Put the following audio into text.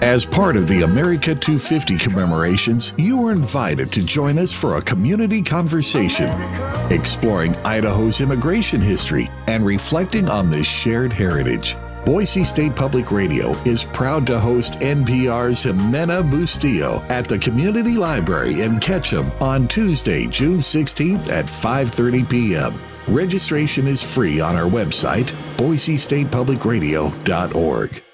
As part of the America 250 commemorations, you are invited to join us for a community conversation, exploring Idaho's immigration history and reflecting on this shared heritage. Boise State Public Radio is proud to host NPR's Jimena Bustillo at the Community Library in Ketchum on Tuesday, June 16th at 5:30 p.m. Registration is free on our website, boisestatepublicradio.org.